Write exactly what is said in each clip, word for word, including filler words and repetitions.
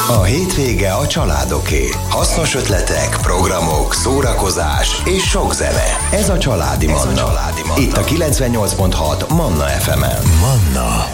A hétvége a családoké. Hasznos ötletek, programok, szórakozás és sok zene. Ez a Családi Manna. Ez a Családi Manna. Itt a kilencvennyolc pont hat Manna ef emen. Manna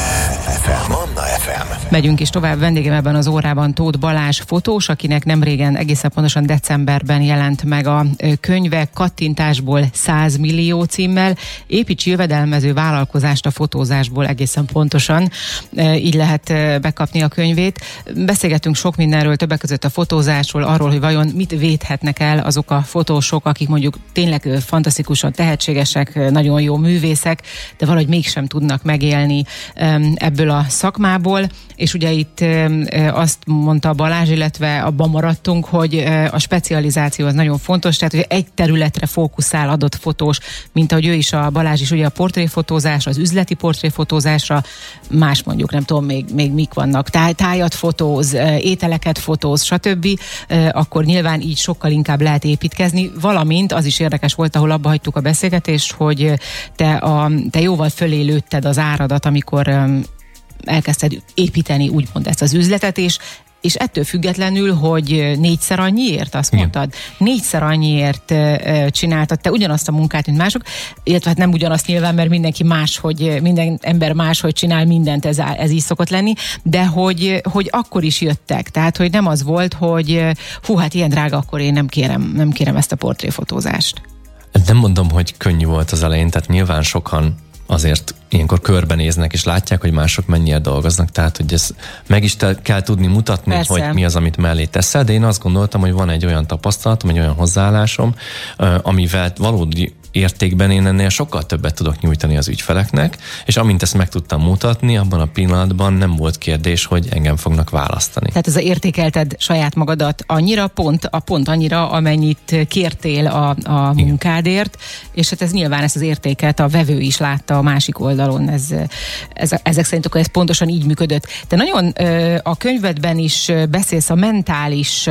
ef em. Manna ef em. Megyünk is tovább. Vendégem ebben az órában Tóth Balázs fotós, akinek nemrégen, egészen pontosan decemberben jelent meg a könyve Kattintásból száz millió címmel. Építs jövedelmező vállalkozást a fotózásból, egészen pontosan. Így lehet bekapni a könyvét. Beszélgetünk sok mindenről, többek között a fotózásról, arról, hogy vajon mit védhetnek el azok a fotósok, akik mondjuk tényleg fantasztikusan tehetségesek, nagyon jó művészek, de valahogy mégsem tudnak megélni ebből a szakmából. És ugye itt azt mondta Balázs, illetve abban maradtunk, hogy a specializáció az nagyon fontos, tehát hogy egy területre fókuszál adott fotós, mint ahogy ő is, a Balázs is ugye a portréfotózásra, az üzleti portréfotózásra, más mondjuk, nem tudom, még, még mik vannak, Táj, tájat fotóz, ételeket fotóz, stb., akkor nyilván így sokkal inkább lehet építkezni, valamint az is érdekes volt, ahol abba hagytuk a beszélgetést, hogy te, a, te jóval fölé lőtted az áradat, amikor elkezdted építeni úgymond ezt az üzletet, és, és ettől függetlenül, hogy négyszer annyiért, azt mondtad, négyszer annyiért uh, csináltad te ugyanazt a munkát, mint mások, illetve hát nem ugyanazt nyilván, mert mindenki más, hogy minden ember máshogy csinál mindent, ez, ez így szokott lenni, de hogy, hogy akkor is jöttek, tehát hogy nem az volt, hogy hú, hát ilyen drága, akkor én nem kérem, nem kérem ezt a portréfotózást. Nem mondom, hogy könnyű volt az elején, tehát nyilván sokan azért ilyenkor körbenéznek, és látják, hogy mások mennyire dolgoznak, tehát, hogy ezt meg is te, kell tudni mutatni, persze, hogy mi az, amit mellé teszel, de én azt gondoltam, hogy van egy olyan tapasztalatom, egy olyan hozzáállásom, amivel valódi értékben én ennél sokkal többet tudok nyújtani az ügyfeleknek, és amint ezt meg tudtam mutatni, abban a pillanatban nem volt kérdés, hogy engem fognak választani. Tehát ez a értékelted saját magadat annyira, pont, a pont annyira, amennyit kértél a, a munkádért, és hát ez nyilván ezt az értéket a vevő is látta a másik oldalon. Ez, ez, ezek szerint akkor ez pontosan így működött. Te nagyon a könyvedben is beszélsz a mentális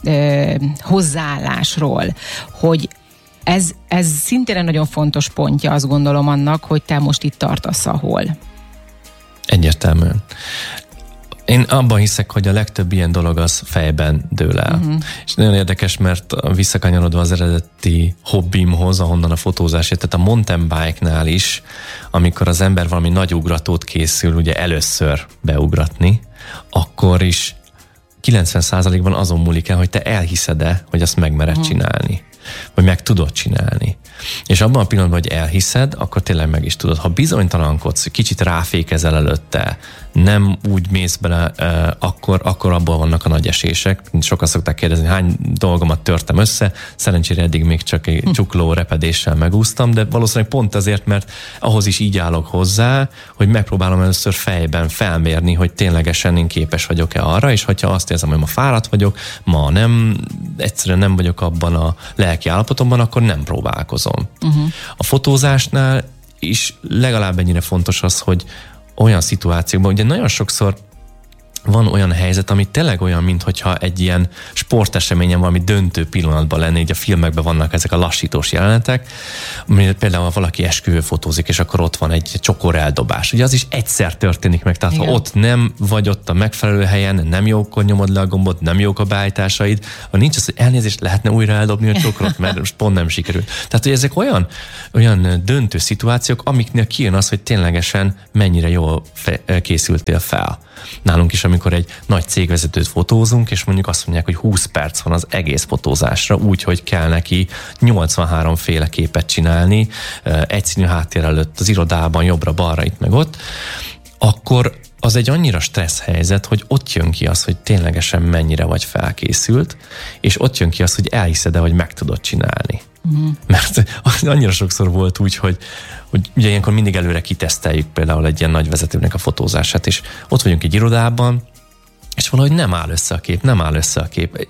hozzáállásról, hogy Ez, ez szintén nagyon fontos pontja, azt gondolom annak, hogy te most itt tartasz, ahol. Egyértelműen. Én abban hiszek, hogy a legtöbb ilyen dolog az fejben dől el. Uh-huh. És nagyon érdekes, mert visszakanyarodva az eredeti hobbimhoz, ahonnan a fotózás jött, tehát a mountain bike-nál is, amikor az ember valami nagy ugratót készül, ugye először beugratni, akkor is kilencven százalékban azon múlik el, hogy te elhiszed-e, hogy azt megmered uh-huh. csinálni. Vagy meg tudod csinálni. És abban a pillanatban, hogy elhiszed, akkor tényleg meg is tudod. Ha bizonytalankodsz, kicsit ráfékezel előtte, nem úgy mész bele, akkor, akkor abból vannak a nagy esések. Sokan szokták kérdezni, hány dolgomat törtem össze, szerencsére eddig még csak egy csukló repedéssel megúsztam, de valószínűleg pont azért, mert ahhoz is így állok hozzá, hogy megpróbálom először fejben felmérni, hogy ténylegesen én képes vagyok-e arra, és hogyha azt érzem, hogy ma fáradt vagyok, ma nem, egyszerűen nem vagyok abban a lelki állapotomban, akkor nem próbálkozom. Uh-huh. A fotózásnál is legalább ennyire fontos az, hogy olyan szituációkban, ugye nagyon sokszor van olyan helyzet, ami tényleg olyan, mintha egy ilyen sporteseményen valami döntő pillanatban lenne, így a filmekben vannak ezek a lassítós jelenetek, például valaki esküvő fotózik, és akkor ott van egy csokor eldobás. Ugye az is egyszer történik meg, tehát igen. Ha ott nem vagy ott a megfelelő helyen, nem jókor nyomod le a gombot, nem jók a beállításaid, ha nincs az, hogy elnézést, lehetne újra eldobni a csokrot, mert most pont nem sikerült. Tehát, hogy ezek olyan, olyan döntő szituációk, amiknél kijön az, hogy ténylegesen mennyire jól fe- készültél fel. Nálunk is, amikor egy nagy cégvezetőt fotózunk, és mondjuk azt mondják, hogy húsz perc van az egész fotózásra, úgy, hogy kell neki nyolcvanhárom féle képet csinálni, egyszínű háttér előtt az irodában, jobbra-balra, itt meg ott, akkor az egy annyira stressz helyzet, hogy ott jön ki az, hogy ténylegesen mennyire vagy felkészült, és ott jön ki az, hogy elhiszed-e, hogy meg tudod csinálni. Uh-huh. Mert annyira sokszor volt úgy, hogy, hogy ugye ilyenkor mindig előre kiteszteljük például egy ilyen nagy vezetőnek a fotózását, és ott vagyunk egy irodában, és valahogy nem áll össze a kép, nem áll össze a kép.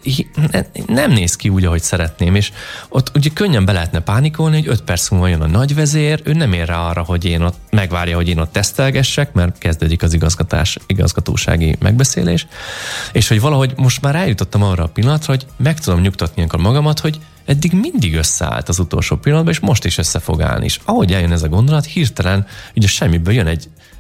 Nem néz ki úgy, ahogy szeretném, és ott ugye könnyen be lehetne pánikolni, hogy öt perc múlva jön a nagyvezér, ő nem ér rá arra, hogy én ott megvárja, hogy én ott tesztelgessek, mert kezdődik az igazgatás, igazgatósági megbeszélés, és hogy valahogy most már eljutottam arra a pillanatra, hogy meg tudom nyugtatni ilyenkor magamat, hogy eddig mindig összeállt az utolsó pillanatban, és most is össze fog állni. És ahogy eljön ez a gondolat, hirtelen ugye semmiből jön egy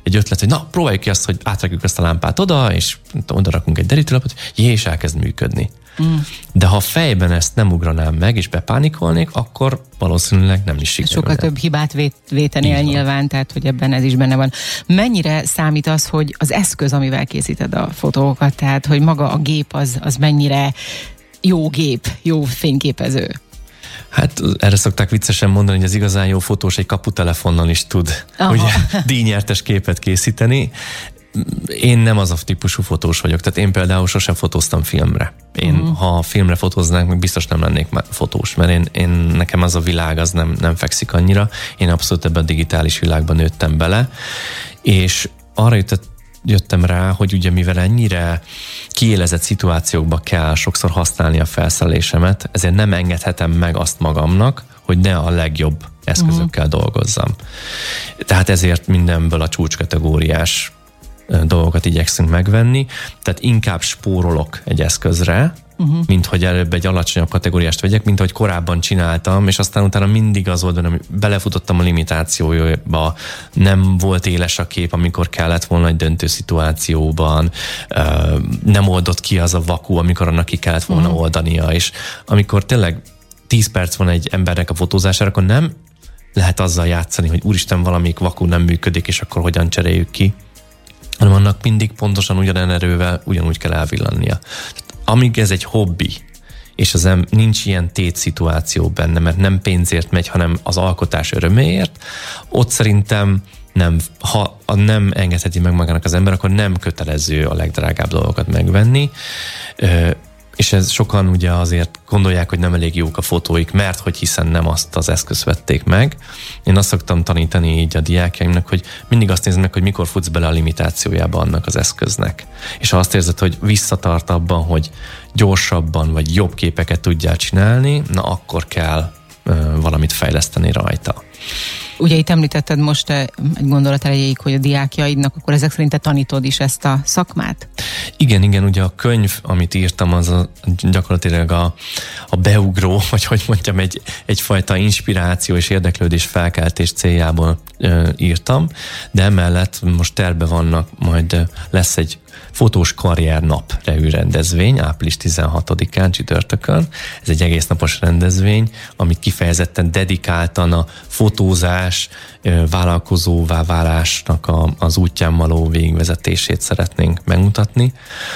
egy ötlet, hogy na, próbáljuk ki azt, hogy átrakjuk ezt a lámpát oda, és oda rakunk egy derítőlapot, jé, és elkezd működni. Mm. De ha fejben ezt nem ugranám meg, és bepánikolnék, akkor valószínűleg nem is sikerül. Sokkal több hibát vét, vétenél nyilván, tehát hogy ebben ez is benne van. Mennyire számít az, hogy az eszköz, amivel készíted a fotókat, tehát hogy maga a gép az, az mennyire jó gép, jó fényképező? Hát erre szokták viccesen mondani, hogy az igazán jó fotós egy kaputelefonnal is tud ugye, díjnyertes képet készíteni. Én nem az a típusú fotós vagyok, tehát én például sosem fotóztam filmre. Én, uh-huh. ha filmre fotóznánk, meg biztos nem lennék fotós, mert én, én nekem az a világ az nem, nem fekszik annyira. Én abszolút ebben a digitális világban nőttem bele, és arra jutott, jöttem rá, hogy ugye mivel ennyire kiélezett szituációkba kell sokszor használni a felszerelésemet, ezért nem engedhetem meg azt magamnak, hogy ne a legjobb eszközökkel uh-huh. dolgozzam. Tehát ezért mindenből a csúcskategóriás dolgokat igyekszünk megvenni, tehát inkább spórolok egy eszközre, uh-huh. mint hogy előbb egy alacsonyabb kategóriást vegyek, mint ahogy korábban csináltam, és aztán utána mindig az volt, hogy belefutottam a limitációjába, nem volt éles a kép, amikor kellett volna egy döntő szituációban, nem oldott ki az a vakú, amikor annak ki kellett volna uh-huh. oldania, és amikor tényleg tíz perc van egy embernek a fotózására, akkor nem lehet azzal játszani, hogy úristen, valamelyik vakú nem működik, és akkor hogyan cseréljük ki, hanem annak mindig pontosan ugyanen erővel ugyanúgy kell elvillannia. Amíg ez egy hobbi, és az em, nincs ilyen tétszituáció benne, mert nem pénzért megy, hanem az alkotás öröméért, ott szerintem nem, ha nem engedheti meg magának az ember, akkor nem kötelező a legdrágább dolgokat megvenni, és ez sokan ugye azért gondolják, hogy nem elég jók a fotóik, mert hogy hiszen nem azt az eszközt vették meg. Én azt szoktam tanítani így a diákjaimnak, hogy mindig azt nézd meg, hogy mikor futsz bele a limitációjába annak az eszköznek. És ha azt érzed, hogy visszatart abban, hogy gyorsabban vagy jobb képeket tudjál csinálni, na akkor kell ö, valamit fejleszteni rajta. Ugye itt említetted most egy gondolat erejéig, hogy a diákjaidnak, akkor ezek szerint te tanítod is ezt a szakmát? Igen, igen, ugye a könyv, amit írtam, az a, gyakorlatilag a, a beugró, vagy hogy mondjam, egy, egyfajta inspiráció és érdeklődés felkeltés céljából ö, írtam, de emellett most terve vannak, majd lesz egy fotós karriernap revű rendezvény, április tizenhatodikán csütörtökön. Ez egy egész napos rendezvény, amit kifejezetten dedikáltan a fotózás, vállalkozóvá válásnak a, az útján való végigvezetését szeretnénk megmutatni,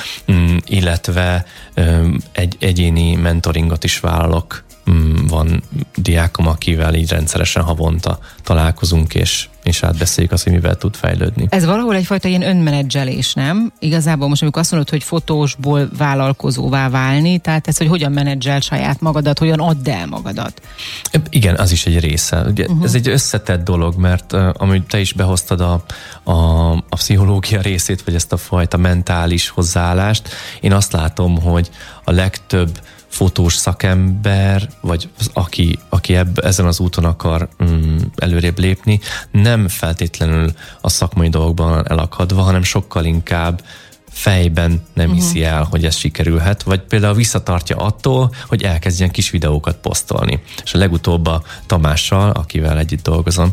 illetve egy egyéni mentoringot is vállalok. Van diákom, akivel így rendszeresen havonta találkozunk, és, és átbeszéljük azt, hogy mivel tud fejlődni. Ez valahol egyfajta ilyen önmenedzselés, nem? Igazából most, amikor azt mondod, hogy fotósból vállalkozóvá válni, tehát ez, hogy hogyan menedzsel saját magadat, hogyan add el magadat. Igen, az is egy része. Ugye, uh-huh. Ez egy összetett dolog, mert uh, amúgy te is behoztad a, a, a pszichológia részét, vagy ezt a fajta mentális hozzáállást, én azt látom, hogy a legtöbb fotós szakember, vagy aki, aki ebb, ezen az úton akar mm, előrébb lépni, nem feltétlenül a szakmai dolgokban elakadva, hanem sokkal inkább fejben nem uh-huh. hiszi el, hogy ez sikerülhet, vagy például visszatartja attól, hogy elkezdjen kis videókat posztolni. És a legutóbb a Tamással, akivel együtt dolgozom,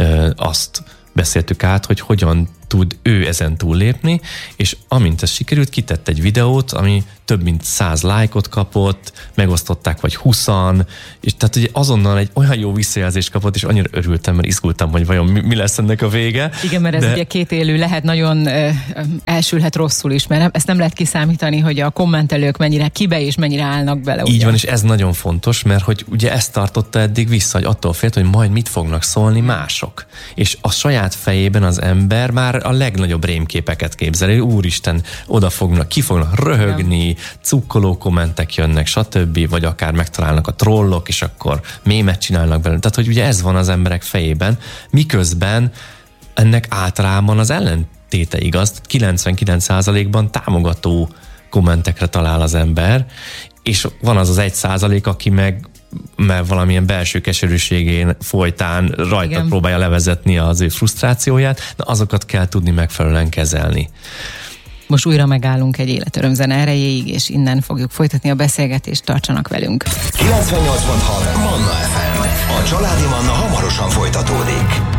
azt beszéltük át, hogy hogyan tud ő ezen túllépni, és amint ez sikerült, kitett egy videót, ami több mint száz lájkot kapott, megosztották vagy húszan, és tehát ugye azonnal egy olyan jó visszajelzést kapott, és annyira örültem, mert izgultam, hogy vajon mi, mi lesz ennek a vége. Igen, mert ez de... ugye két élő lehet, nagyon ö, elsülhet rosszul is, mert nem, ezt nem lehet kiszámítani, hogy a kommentelők mennyire kibe és mennyire állnak bele. Így ugye? van, és ez nagyon fontos, mert hogy ugye ezt tartotta eddig vissza, hogy attól félt, hogy majd mit fognak szólni mások. És a saját fejében az ember már a legnagyobb rémképeket képzeli, úristen, oda fognak, ki fognak röhögni, cukkoló kommentek jönnek, stb., vagy akár megtalálnak a trollok, és akkor mémet csinálnak belőle. Tehát, hogy ugye ez van az emberek fejében, miközben ennek általában az ellentéte igaz, kilencvenkilenc százalékban támogató kommentekre talál az ember, és van az az egy százalék, aki meg mert valamilyen belső keserűségén folytán rajta Igen. próbálja levezetni az ő frusztrációját, de azokat kell tudni megfelelően kezelni. Most újra megállunk egy életörömzene erejéig, és innen fogjuk folytatni a beszélgetést, tartsanak velünk. kilencvennyolc pont hat Manna ef em. A családi Manna hamarosan folytatódik.